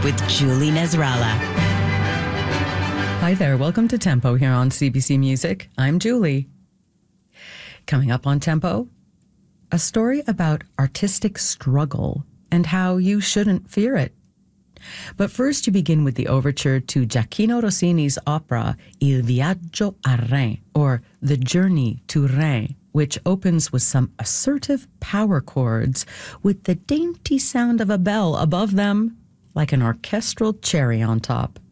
with Julie Nasrallah. Hi there. Welcome to Tempo here on CBC Music. I'm Julie. Coming up on Tempo, a story about artistic struggle and how you shouldn't fear it. But first, you begin with the overture to Gioachino Rossini's opera Il Viaggio a Reims, or The Journey to Reims, which opens with some assertive power chords with the dainty sound of a bell above them, like an orchestral cherry on top.